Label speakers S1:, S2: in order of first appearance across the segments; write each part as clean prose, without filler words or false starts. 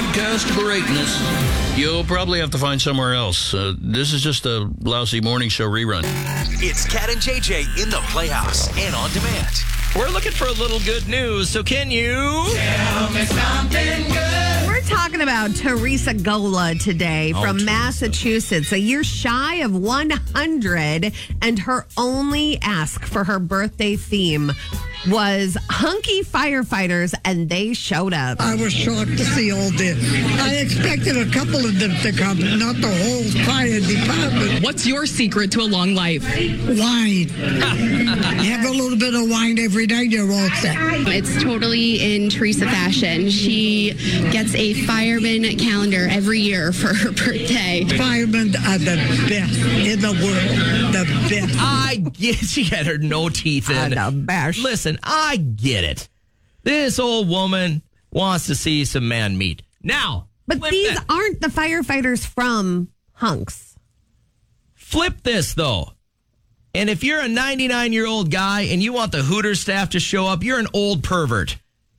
S1: broadcast greatness, you'll probably have to find somewhere else. This is just a lousy morning show rerun.
S2: It's Cat and JJ in the Playhouse and on demand.
S3: We're looking for a little good news, so can you
S4: Tell me something good.
S5: We're talking about Teresa Gola today from
S3: Teresa.
S5: Massachusetts, a year shy of 100, and her only ask for her birthday theme was hunky firefighters, and they showed up.
S6: I was shocked to see all this. I expected a couple of them to come, not the whole fire department.
S7: What's your secret to a long life?
S6: Wine. Have a little bit of wine every day, you're all set.
S8: It's totally in Teresa fashion. She gets a fireman calendar every year for her birthday.
S6: Firemen are the best in the world. The best.
S3: I get she had her no teeth in. Listen, I get it. This old woman wants to see some man meat. Now,
S5: But these aren't the firefighters from Hunks.
S3: flip this, though. And if you're a 99-year-old guy and you want the Hooters staff to show up, you're an old pervert.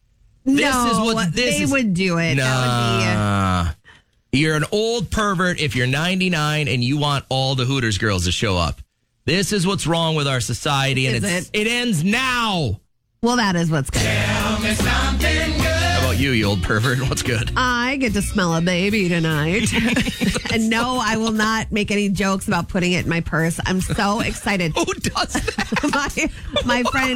S5: They would do it.
S3: Nah. You're an old pervert if you're 99 and you want all the Hooters girls to show up. This is what's wrong with our society, and it ends now.
S5: Well, that is what's good.
S4: Tell me something good.
S3: How about you old pervert? What's good?
S5: I get to smell a baby tonight. And no, I will not make any jokes about putting it in my purse. I'm so excited.
S3: Who does that?
S5: my friend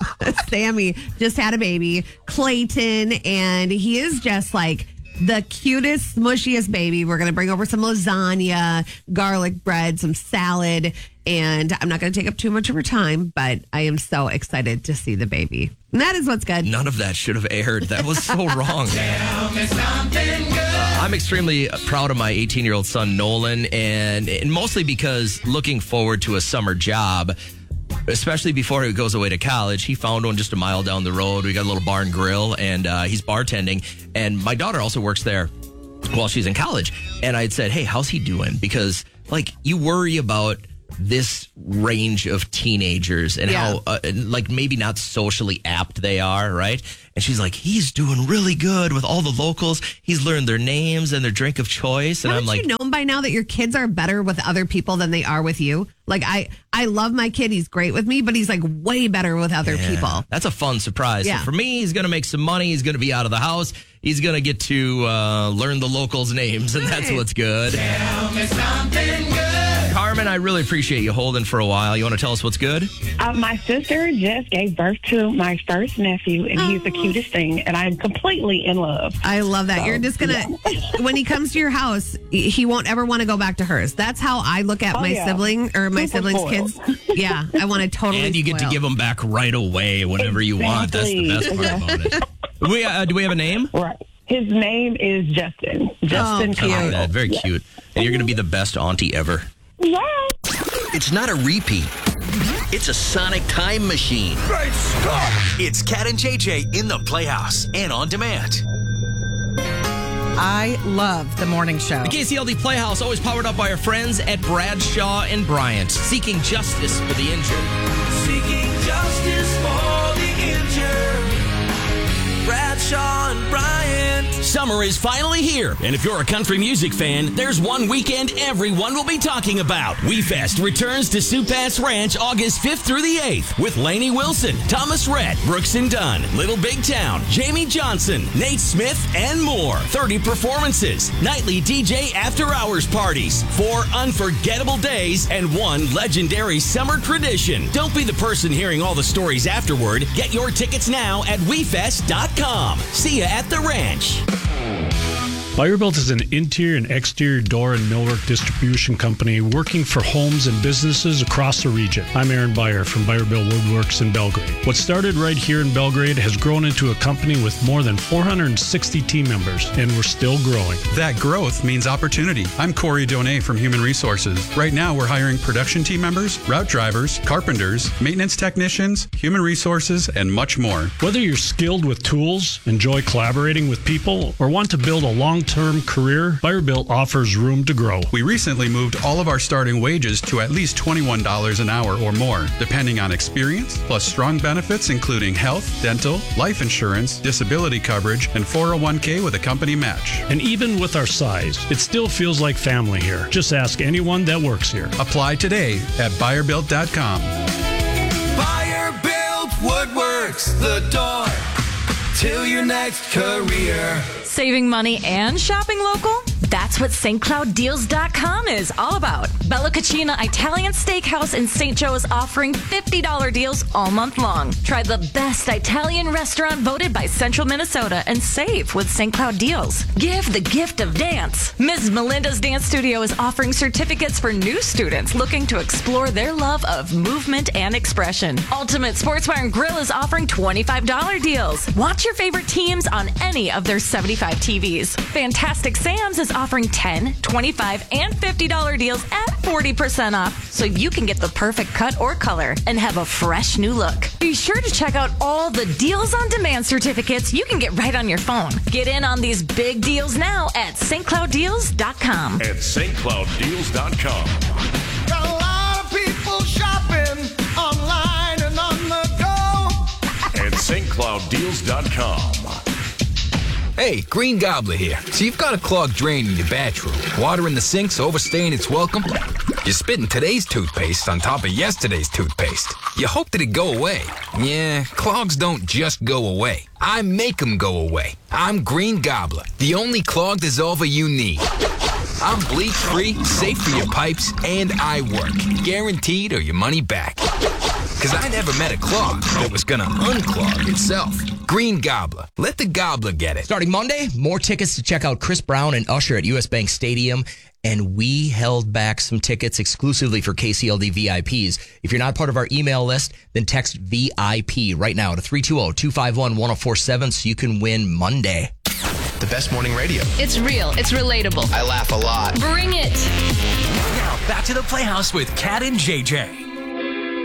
S5: Sammy just had a baby, Clayton, and he is just like the cutest, smushiest baby. We're going to bring over some lasagna, garlic bread, some salad, and I'm not going to take up too much of her time, but I am so excited to see the baby. And that is what's good.
S3: None of that should have aired. That was so wrong.
S4: Tell me something good.
S3: I'm extremely proud of my 18-year-old son, Nolan, and mostly because looking forward to a summer job, especially before he goes away to college. He found one just a mile down the road. We got a little bar and grill, and he's bartending. And my daughter also works there while she's in college. And I had said, hey, how's he doing? Because, like, you worry about this range of teenagers and how, maybe not socially apt they are, right? And she's like, he's doing really good with all the locals. He's learned their names and their drink of choice. And
S5: Haven't you known by now that your kids are better with other people than they are with you? Like, I love my kid. He's great with me, but he's like way better with other people.
S3: That's a fun surprise.
S5: Yeah.
S3: So for me, he's going to make some money. He's going to be out of the house. He's going to get to learn the locals' names, and that's what's good.
S4: Tell me something good.
S3: Carmen, I really appreciate you holding for a while. You want to tell us what's good?
S9: My sister just gave birth to my first nephew, and he's the cutest thing, and I'm completely in love.
S5: I love that.
S9: So,
S5: You're just going to, when he comes to your house, he won't ever want to go back to hers. That's how I look at my sibling or my
S9: Super
S5: siblings'
S9: spoiled.
S5: kids. Yeah, I want to totally
S3: And you get to
S5: spoil.
S3: give them back right away whenever you want. That's the best part about it. Do we have a name?
S9: Right. His name is Justin. Justin
S3: I like that. Very
S9: Yes.
S3: cute. And you're going to be the best auntie ever.
S9: Yeah.
S1: It's not a repeat. It's a sonic time machine.
S2: Great Scott! It's Cat and JJ in the Playhouse and on demand.
S10: I love the morning show.
S3: The KCLD Playhouse, always powered up by our friends at Bradshaw and Bryant, seeking justice for the injured.
S4: Seeking justice for the injured. Bradshaw and Bryant.
S11: Summer is finally here, and if you're a country music fan, there's one weekend everyone will be talking about. WeFest returns to Supass Ranch August 5th through the 8th with Lainey Wilson, Thomas Rhett, Brooks and Dunn, Little Big Town, Jamie Johnson, Nate Smith, and more. 30 performances, nightly DJ after-hours parties, 4 unforgettable days, and 1 legendary summer tradition. Don't be the person hearing all the stories afterward. Get your tickets now at WeFest.com. See ya at the ranch.
S12: Buyerbuilt is an interior and exterior door and millwork distribution company working for homes and businesses across the region. I'm Aaron Byer from Buyerbuilt Woodworks in Belgrade. What started right here in Belgrade has grown into a company with more than 460 team members, and we're still growing.
S13: That growth means opportunity. I'm Corey Donay from Human Resources. Right now, we're hiring production team members, route drivers, carpenters, maintenance technicians, human resources, and much more.
S12: Whether you're skilled with tools, enjoy collaborating with people, or want to build a long long-term career, Buyerbuilt offers room to grow.
S13: We recently moved all of our starting wages to at least $21 an hour or more, depending on experience, plus strong benefits including health, dental, life insurance, disability coverage, and 401k with a company match.
S12: And even with our size, it still feels like family here. Just ask anyone that works here.
S13: Apply today at BuyerBuilt.com.
S4: Built Woodworks, the door to your next career.
S10: Saving money and shopping local? That's what StCloudDeals.com is all about. Bella Cucina Italian Steakhouse in St. Joe is offering $50 deals all month long. Try the best Italian restaurant voted by Central Minnesota and save with St. Cloud Deals. Give the gift of dance. Ms. Melinda's Dance Studio is offering certificates for new students looking to explore their love of movement and expression. Ultimate Sports Bar and Grill is offering $25 deals. Watch your favorite teams on any of their 75 TVs. Fantastic Sam's is offering $10, $25, and $50 deals at 40% off, so you can get the perfect cut or color and have a fresh new look. Be sure to check out all the Deals on Demand certificates you can get right on your phone. Get in on these big deals now at StCloudDeals.com.
S14: At StCloudDeals.com.
S4: Got a lot of people shopping online and on the go.
S14: At StCloudDeals.com.
S15: Hey, Green Gobbler here. So you've got a clogged drain in your bathroom. Water in the sink's overstaying its welcome. You're spitting today's toothpaste on top of yesterday's toothpaste. You hope that it go away. Yeah, clogs don't just go away. I make them go away. I'm Green Gobbler, the only clog dissolver you need. I'm bleach-free, safe for your pipes, and I work. Guaranteed or your money back. Because I never met a clog that was going to unclog itself. Green Gobbler. Let the gobbler get it.
S3: Starting Monday, more tickets to check out Chris Brown and Usher at US Bank Stadium. And we held back some tickets exclusively for KCLD VIPs. If you're not part of our email list, then text VIP right now to 320-251-1047 so you can win Monday.
S16: The best morning radio.
S10: It's real. It's relatable.
S16: I laugh a lot.
S10: Bring it.
S2: Now back to the Playhouse with Kat and JJ.